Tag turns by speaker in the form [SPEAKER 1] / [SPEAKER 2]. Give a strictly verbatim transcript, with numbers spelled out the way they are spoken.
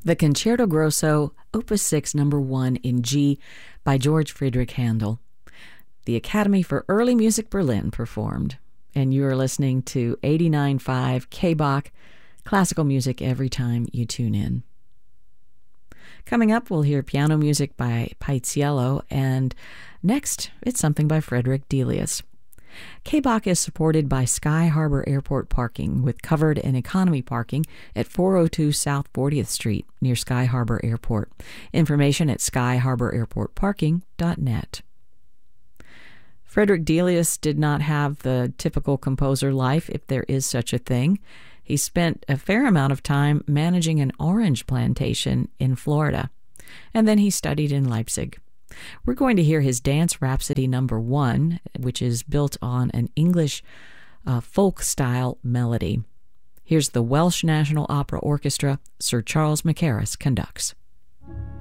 [SPEAKER 1] the Concerto Grosso, Opus six, Number one in G by George Friedrich Handel. The Academy for Early Music Berlin performed, and you are listening to eighty-nine point five K B O C, classical music every time you tune in. Coming up, we'll hear piano music by Paisiello, and next, it's something by Frederick Delius. K B O C is supported by Sky Harbor Airport Parking, with covered and economy parking at four oh two South fortieth Street near Sky Harbor Airport. Information at sky harbor airport parking dot net. Frederick Delius did not have the typical composer life, if there is such a thing. He spent a fair amount of time managing an orange plantation in Florida, and then he studied in Leipzig. We're going to hear his Dance Rhapsody Number One, which is built on an English uh, folk-style melody. Here's the Welsh National Opera Orchestra. Sir Charles Mackerras conducts.